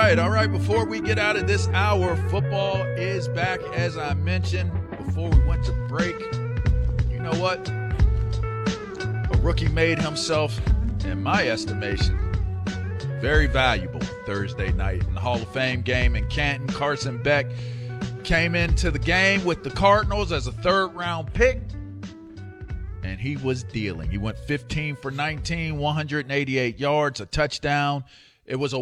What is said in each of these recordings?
right. Before we get out of this hour, football is back, as I mentioned before we went to break. You know what? A rookie made himself, in my estimation, very valuable Thursday night in the Hall of Fame game in Canton. Carson Beck came into the game with the Cardinals as a third-round pick, and he was dealing. He went 15 for 19, 188 yards, a touchdown. It was a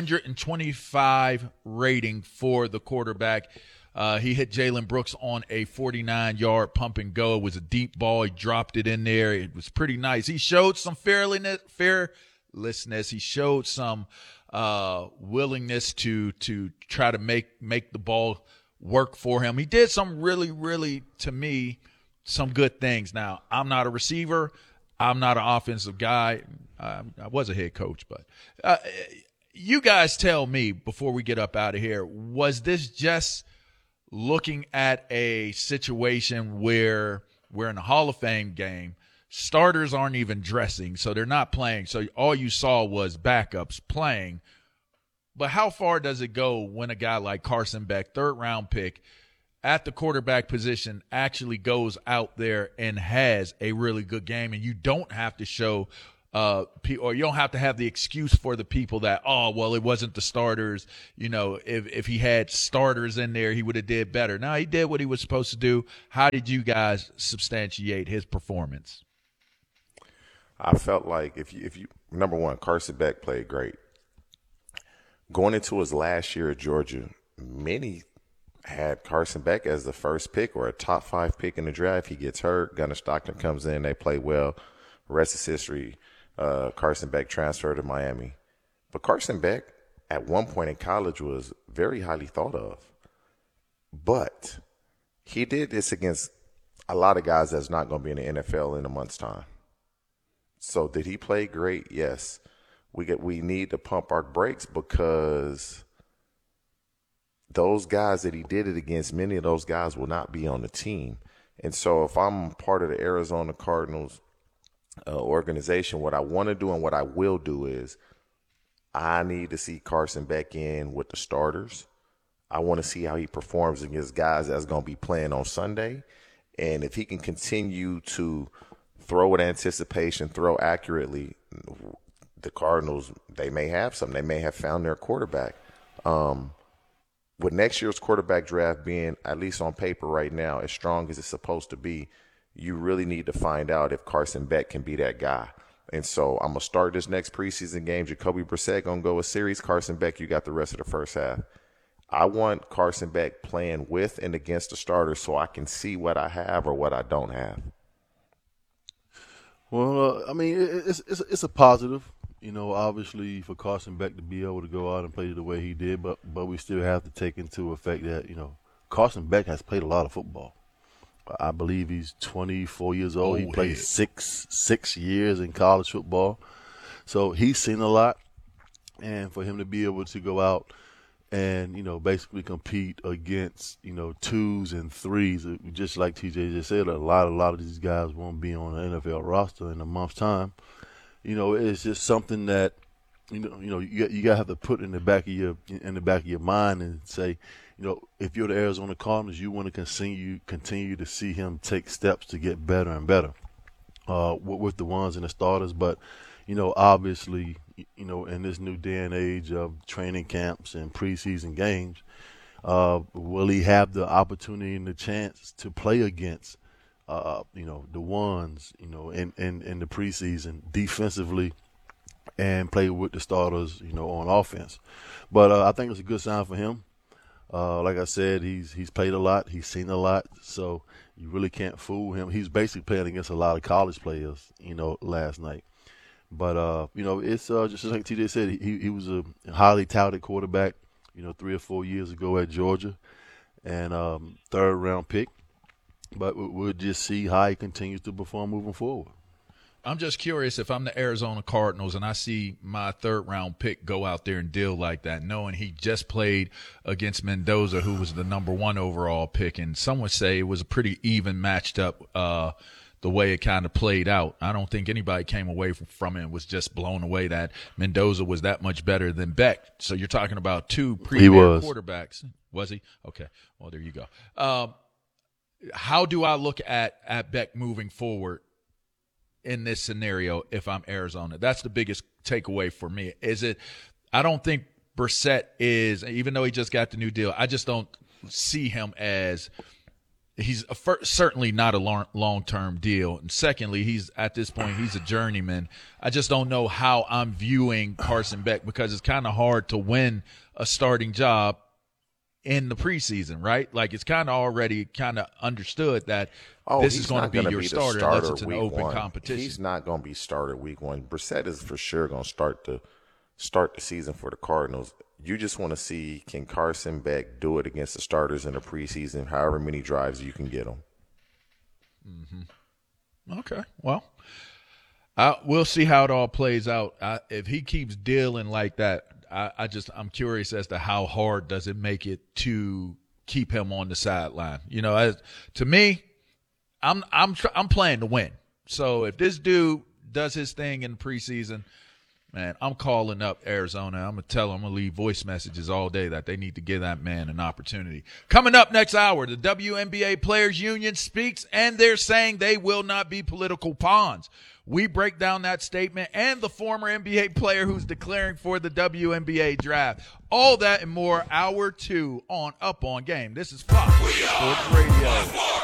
125 rating for the quarterback. He hit Jalen Brooks on a 49-yard pump and go. It was a deep ball. He dropped it in there. It was pretty nice. He showed some fearlessness. He showed some willingness to try to make the ball work for him. He did some really, to me, some good things. Now, I'm not a receiver. I'm not an offensive guy. I was a head coach, but you guys tell me before we get up out of here, was this just looking at a situation where we're in a Hall of Fame game, starters aren't even dressing, so they're not playing, so all you saw was backups playing? But how far does it go when a guy like Carson Beck, third-round pick, at the quarterback position actually goes out there and has a really good game, and you don't have to show or you don't have to have the excuse for the people that, oh, well, it wasn't the starters. You know, if he had starters in there, he would have did better. No, he did what he was supposed to do. How did you guys substantiate his performance? I felt like if you number one, Carson Beck played great. Going into his last year at Georgia, many had Carson Beck as the first pick or a top 5 pick in the draft. He gets hurt. Gunnar Stockton comes in. They play well. Rest is history. Carson Beck transferred to Miami. But Carson Beck, at one point in college, was very highly thought of. But he did this against a lot of guys that's not going to be in the NFL in a month's time. So did he play great? Yes. We need to pump our brakes because those guys that he did it against, many of those guys will not be on the team. And so if I'm part of the Arizona Cardinals organization, what I want to do and what I will do is I need to see Carson Beck in with the starters. I want to see how he performs against guys that's going to be playing on Sunday. And if he can continue to throw with anticipation, throw accurately, the Cardinals, they may have something. They may have found their quarterback. With next year's quarterback draft being, at least on paper right now, as strong as it's supposed to be, you really need to find out if Carson Beck can be that guy. And so I'm going to start this next preseason game. Jacoby Brissett going to go a series. Carson Beck, you got the rest of the first half. I want Carson Beck playing with and against the starters so I can see what I have or what I don't have. Well, I mean, it's a positive. You know, obviously for Carson Beck to be able to go out and play the way he did, but we still have to take into effect that, you know, Carson Beck has played a lot of football. I believe he's 24 years old. He played six years in college football. So he's seen a lot. And for him to be able to go out and, you know, basically compete against, you know, 2s and 3s, just like TJ just said, a lot of these guys won't be on the NFL roster in a month's time. You know, it's just something that, you gotta have to put in the back of your mind and say, you know, if you're the Arizona Cardinals, you want to continue to see him take steps to get better and better with the ones and the starters. But, you know, obviously, you know, in this new day and age of training camps and preseason games, will he have the opportunity and the chance to play against, you know, the ones, you know, in the preseason defensively and play with the starters, you know, on offense? But I think it's a good sign for him. Like I said, he's played a lot. He's seen a lot. So you really can't fool him. He's basically playing against a lot of college players, you know, last night. But, you know, it's just like TJ said, he was a highly touted quarterback, you know, 3 or 4 years ago at Georgia, and third-round pick. But we'll just see how he continues to perform moving forward. I'm just curious if I'm the Arizona Cardinals and I see my third-round pick go out there and deal like that, knowing he just played against Mendoza, who was the number 1 overall pick, and some would say it was a pretty even matched up the way it kind of played out. I don't think anybody came away from it and was just blown away that Mendoza was that much better than Beck. So you're talking about two premier quarterbacks. Was he? Okay. Well, there you go. How do I look at Beck moving forward in this scenario if I'm Arizona? That's the biggest takeaway for me. I don't think Brissett is, even though he just got the new deal, I just don't see him as – he's certainly not a long-term deal. And secondly, he's at this point, he's a journeyman. I just don't know how I'm viewing Carson Beck because it's kind of hard to win a starting job in the preseason, right? Like it's kind of already kind of understood that this is going to be your starter unless it's an open competition. He's not going to be starter week one. Brissett is for sure going to start the season for the Cardinals. You just want to see, can Carson Beck do it against the starters in the preseason, however many drives you can get them. Mm-hmm. Okay. Well, we'll see how it all plays out. If he keeps dealing like that, I'm curious as to how hard does it make it to keep him on the sideline. You know, to me, I'm playing to win. So if this dude does his thing in the preseason, man, I'm calling up Arizona. I'm going to tell them, I'm going to leave voice messages all day that they need to give that man an opportunity. Coming up next hour, the WNBA Players Union speaks, and they're saying they will not be political pawns. We break down that statement and the former NBA player who's declaring for the WNBA draft. All that and more, hour 2 on Up On Game. This is Fox Sports Radio.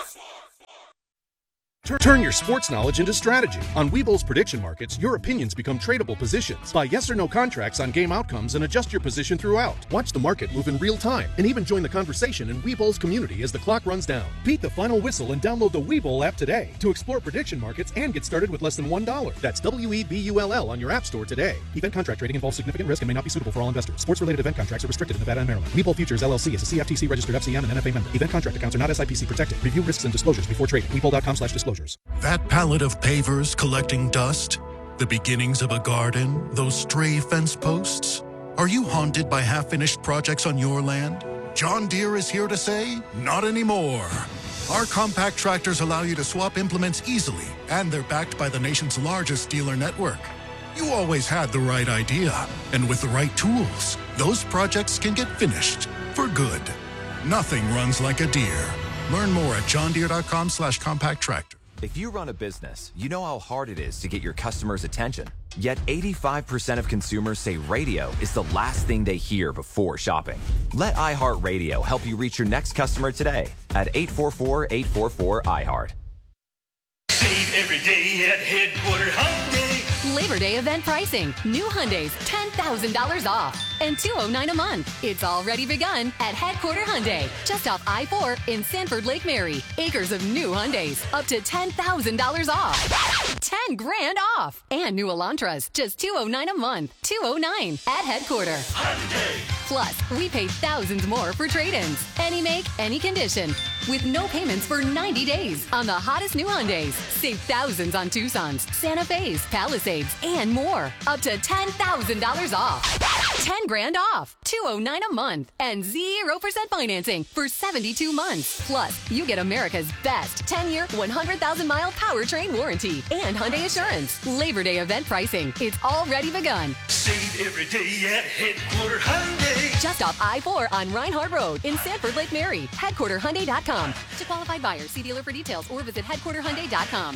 Turn your sports knowledge into strategy. On Webull's prediction markets, your opinions become tradable positions. Buy yes or no contracts on game outcomes and adjust your position throughout. Watch the market move in real time and even join the conversation in Webull's community as the clock runs down. Beat the final whistle and download the Webull app today to explore prediction markets and get started with less than $1. That's WEBULL on your app store today. Event contract trading involves significant risk and may not be suitable for all investors. Sports-related event contracts are restricted in Nevada and Maryland. Webull Futures LLC is a CFTC registered FCM and NFA member. Event contract accounts are not SIPC protected. Review risks and disclosures before trading. Webull.com/disclosures. That pallet of pavers collecting dust? The beginnings of a garden? Those stray fence posts? Are you haunted by half-finished projects on your land? John Deere is here to say, not anymore. Our compact tractors allow you to swap implements easily, and they're backed by the nation's largest dealer network. You always had the right idea, and with the right tools, those projects can get finished for good. Nothing runs like a Deere. Learn more at johndeere.com/compact tractor. If you run a business, you know how hard it is to get your customers' attention. Yet 85% of consumers say radio is the last thing they hear before shopping. Let iHeartRadio help you reach your next customer today at 844-844-iHeart. Save every day at Headquarter Hyundai. Labor Day event pricing. New Hyundais, $10,000 off. And $209 a month. It's already begun at Headquarter Hyundai. Just off I-4 in Sanford Lake Mary. Acres of new Hyundais. Up to $10,000 off. $10,000 off. And new Elantras. Just $209 a month. $209 at Headquarter Hyundai. Plus, we pay thousands more for trade-ins. Any make, any condition. With no payments for 90 days on the hottest new Hyundais. Save thousands on Tucsons, Santa Fe's, Palisades, and more. Up to $10,000 off. $10,000 off. $209 a month. And 0% financing for 72 months. Plus, you get America's best 10-year, 100,000-mile powertrain warranty and Hyundai Assurance. Labor Day event pricing. It's already begun. Save every day at Headquarter Hyundai. Just off I-4 on Reinhardt Road in Sanford Lake Mary. HeadquarterHyundai.com. To qualified buyers, see dealer for details or visit HeadquarterHyundai.com.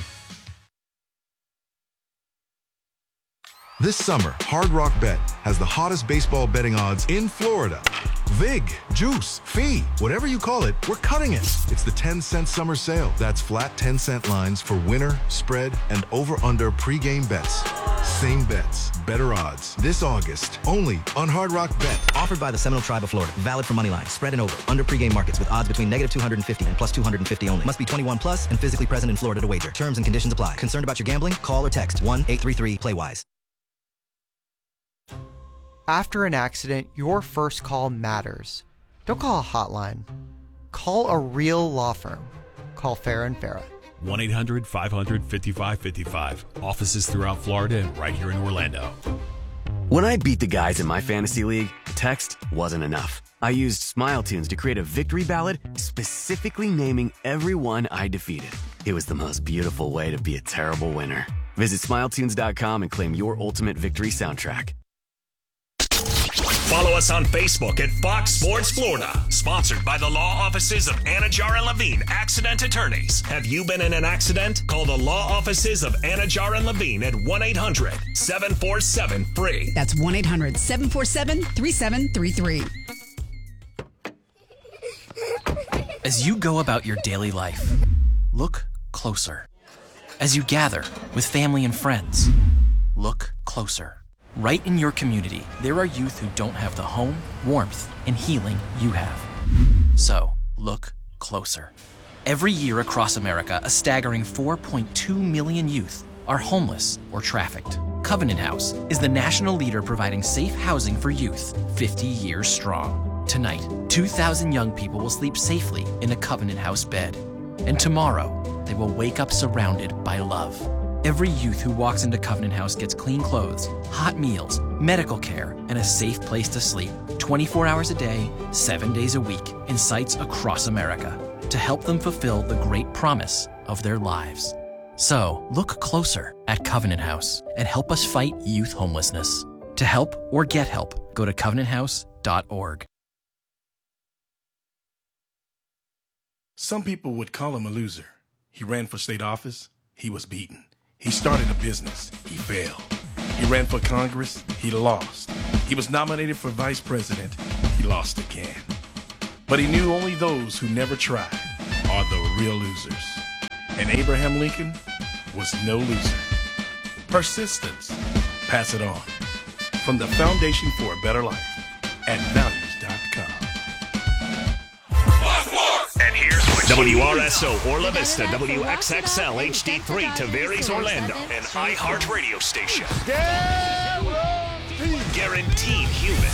This summer, Hard Rock Bet has the hottest baseball betting odds in Florida. Vig, juice, fee, whatever you call it, we're cutting it. It's the 10-cent summer sale. That's flat 10-cent lines for winner, spread, and over-under pregame bets. Same bets, better odds. This August, only on Hard Rock Bet. Offered by the Seminole Tribe of Florida. Valid for moneyline, spread, and over. Under pregame markets with odds between -250 and +250 only. Must be 21 plus and physically present in Florida to wager. Terms and conditions apply. Concerned about your gambling? Call or text 1-833-PLAY-WISE. After an accident, your first call matters. Don't call a hotline. Call a real law firm. Call Farah & Farah. 1-800-500-5555. Offices throughout Florida and right here in Orlando. When I beat the guys in my fantasy league, text wasn't enough. I used Smile Tunes to create a victory ballad specifically naming everyone I defeated. It was the most beautiful way to be a terrible winner. Visit SmileTunes.com and claim your ultimate victory soundtrack. Follow us on Facebook at Fox Sports Florida. Sponsored by the law offices of Anajar and Levine, accident attorneys. Have you been in an accident? Call the law offices of Anajar and Levine at 1-800-747-FREE. That's 1-800-747-3733. As you go about your daily life, look closer. As you gather with family and friends, look closer. Right in your community, there are youth who don't have the home, warmth, and healing you have. So, look closer. Every year across America, a staggering 4.2 million youth are homeless or trafficked. Covenant House is the national leader providing safe housing for youth, 50 years strong. Tonight, 2,000 young people will sleep safely in a Covenant House bed. And tomorrow, they will wake up surrounded by love. Every youth who walks into Covenant House gets clean clothes, hot meals, medical care, and a safe place to sleep 24 hours a day, 7 days a week in sites across America to help them fulfill the great promise of their lives. So, look closer at Covenant House and help us fight youth homelessness. To help or get help, go to covenanthouse.org. Some people would call him a loser. He ran for state office. He was beaten. He started a business. He failed. He ran for Congress. He lost. He was nominated for vice president. He lost again. But he knew only those who never tried are the real losers. And Abraham Lincoln was no loser. Persistence. Pass it on. From the Foundation for a Better Life at values.com. And here's what WRSO Orla Vista, WXXL HD3 Tavares Orlando, an iHeart radio station. Guaranteed human.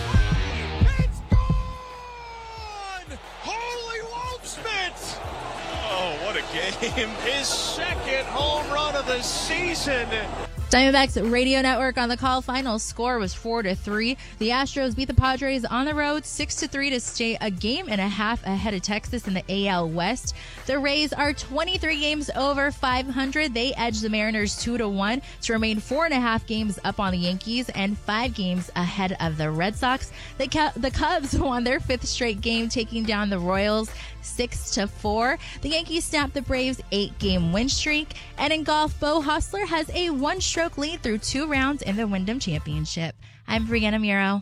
Holy Waldschmidt! Oh, what a game. His second home run of the season. Diamondbacks Radio Network on the call. Final score was 4-3. The Astros beat the Padres on the road 6-3 to stay a game and a half ahead of Texas in the AL West. The Rays are 23 games over 500. They edged the Mariners 2-1 to remain 4.5 games up on the Yankees and 5 games ahead of the Red Sox. The Cubs won their 5th straight game, taking down the Royals 6-4. The Yankees snapped the Braves' 8-game win streak. And in golf, Bo Hostler has a 1-stroke lead through 2 rounds in the Wyndham Championship. I'm Brianna Muro.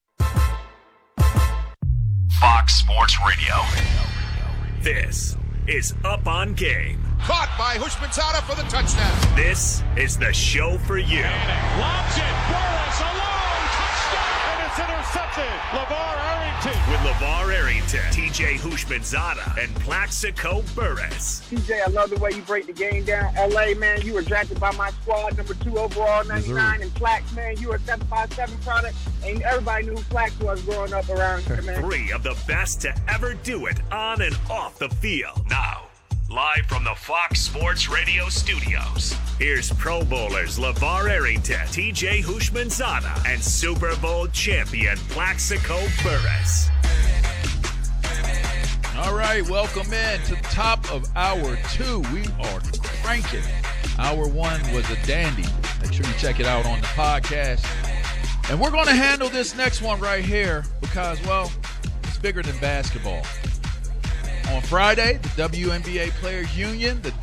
Fox Sports Radio. This is Up on Game. Caught by Hushmanzada for the touchdown. This is the show for you. Lobs it. Burris alone. Touchdown. And it's intercepted. LeVar Arrington. With LeVar Arrington, TJ Hushmanzada, and Plaxico Burris. TJ, I love the way you break the game down. LA, man, you were drafted by my squad, number 2 overall, 99. And Plax, man, you were a 757 product. And everybody knew who Plax was growing up around here, man. 3 of the best to ever do it on and off the field. Now, live from the Fox Sports Radio studios, here's Pro Bowlers LeVar Arrington, TJ Hushmanzada, and Super Bowl champion Plaxico Burris. All right, welcome in to the top of hour 2. We are cranking. Hour 1 was a dandy. Make sure you check it out on the podcast. And we're going to handle this next one right here because, well, it's bigger than basketball. On Friday, the WNBA Players Union, the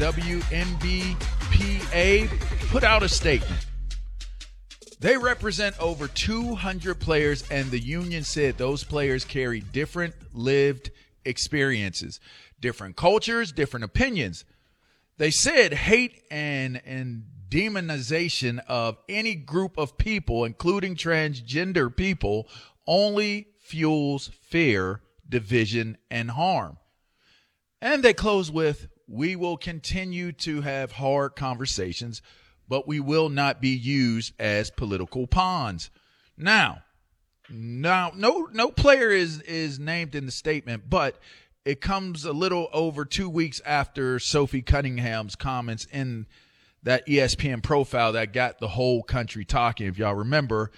WNBPA, put out a statement. They represent over 200 players, and the union said those players carry different lived experiences, different cultures, different opinions. They said hate and demonization of any group of people, including transgender people, only fuels fear, division, and harm. And they close with, we will continue to have hard conversations, but we will not be used as political pawns. Now, no player is named in the statement, but it comes a little over 2 weeks after Sophie Cunningham's comments in that ESPN profile that got the whole country talking. If y'all remember,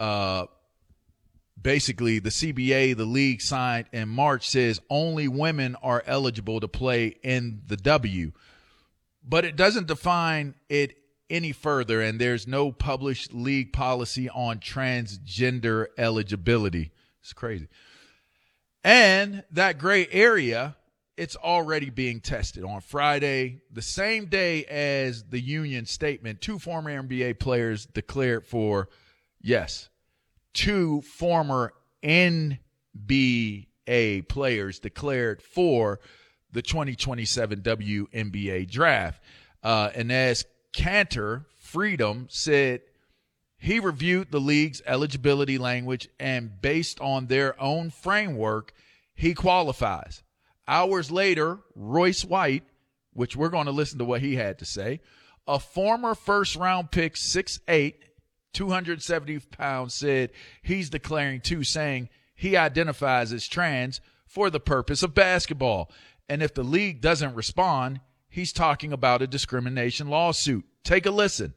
basically the CBA, the league signed in March, says only women are eligible to play in the W. but it doesn't define it any further, and there's no published league policy on transgender eligibility. It's crazy. And that gray area, it's already being tested. On Friday, the same day as the union statement, 2 former NBA players declared for, yes, 2 former NBA players declared for the 2027 WNBA draft. And as Cantor Freedom said, he reviewed the league's eligibility language, and based on their own framework, he qualifies. Hours later, Royce White, which we're going to listen to what he had to say, a former first-round pick, 6'8", 270 pounds, said he's declaring too, saying he identifies as trans for the purpose of basketball. And if the league doesn't respond, he's talking about a discrimination lawsuit. Take a listen.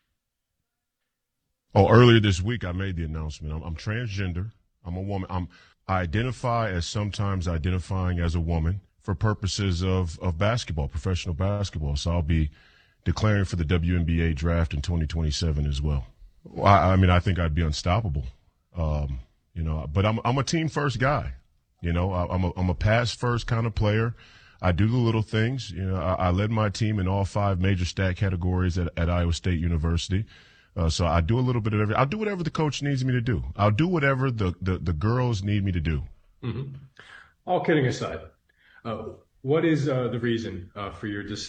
Earlier this week, I made the announcement. I'm transgender. I'm a woman. I identify as sometimes identifying as a woman for purposes of basketball, professional basketball. So I'll be declaring for the WNBA draft in 2027 as well. I mean, I think I'd be unstoppable. But I'm a team first guy. I'm a pass first kind of player. I do the little things. I led my team in all 5 major stat categories at Iowa State University. So I do a little bit of everything. I'll do whatever the coach needs me to do. I'll do whatever the girls need me to do. Mm-hmm. All kidding aside, what is the reason for your